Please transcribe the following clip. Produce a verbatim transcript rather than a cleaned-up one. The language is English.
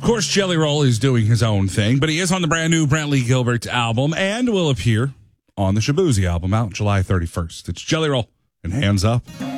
course, Jelly Roll is doing his own thing, but he is on the brand new Brantley Gilbert album and will appear on the Shaboozey album out July thirty-first. It's Jelly Roll and Hands Up.